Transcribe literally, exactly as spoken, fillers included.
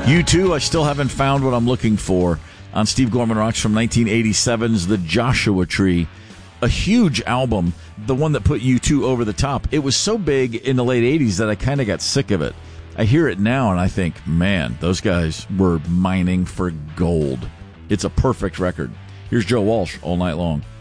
U two, I still haven't found what I'm looking for on Steve Gorman Rocks from nineteen eighty-seven's The Joshua Tree. A huge album, the one that put U two over the top. It was so big in the late eighties that I kind of got sick of it. I hear it now and I think, man, those guys were mining for gold. It's a perfect record. Here's Joe Walsh, All Night Long.